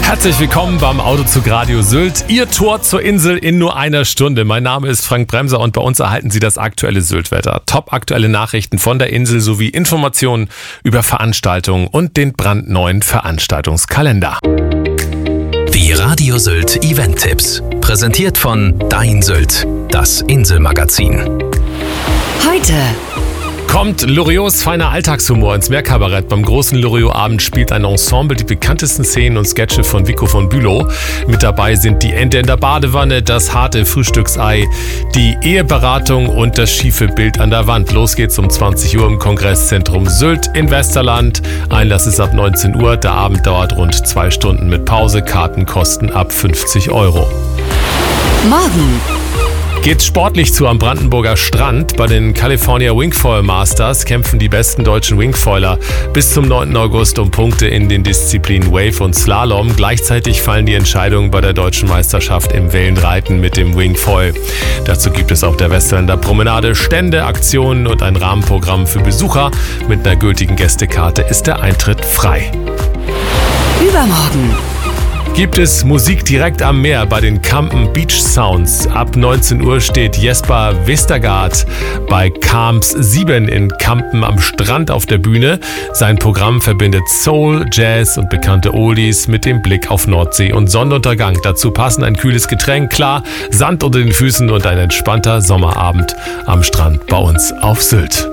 Herzlich willkommen beim Autozug Radio Sylt. Ihr Tor zur Insel in nur einer Stunde. Mein Name ist Frank Bremser und bei uns erhalten Sie das aktuelle Sylt-Wetter. Top aktuelle Nachrichten von der Insel sowie Informationen über Veranstaltungen und den brandneuen Veranstaltungskalender. Die Radio Sylt Event-Tipps. Präsentiert von Dein Sylt, das Inselmagazin. Heute kommt Loriots feiner Alltagshumor ins Meerkabarett. Beim großen Loriot-Abend spielt ein Ensemble die bekanntesten Szenen und Sketche von Vico von Bülow. Mit dabei sind die Ente in der Badewanne, das harte Frühstücksei, die Eheberatung und das schiefe Bild an der Wand. Los geht's um 20 Uhr im Kongresszentrum Sylt in Westerland. Einlass ist ab 19 Uhr. Der Abend dauert rund 2 Stunden mit Pause. Karten kosten ab 50 Euro. morgen Geht's sportlich zu am Brandenburger Strand. Bei den California Wingfoil Masters kämpfen die besten deutschen Wingfoiler bis zum 9. August um Punkte in den Disziplinen Wave und Slalom. Gleichzeitig fallen die Entscheidungen bei der deutschen Meisterschaft im Wellenreiten mit dem Wingfoil. Dazu gibt es auf der Westerländer Promenade Stände, Aktionen und ein Rahmenprogramm für Besucher. Mit einer gültigen Gästekarte ist der Eintritt frei. übermorgen Gibt es Musik direkt am Meer bei den Kampen Beach Sounds. Ab 19 Uhr steht Jesper Westergaard bei Kamps 7 in Kampen am Strand auf der Bühne. Sein Programm verbindet Soul, Jazz und bekannte Oldies mit dem Blick auf Nordsee und Sonnenuntergang. Dazu passen ein kühles Getränk, klar, Sand unter den Füßen und ein entspannter Sommerabend am Strand bei uns auf Sylt.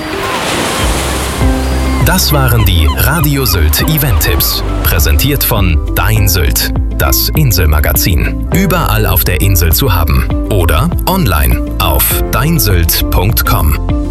Das waren die Radio Sylt Event-Tipps. Präsentiert von Dein Sylt, das Inselmagazin. Überall auf der Insel zu haben. Oder online auf deinsylt.com.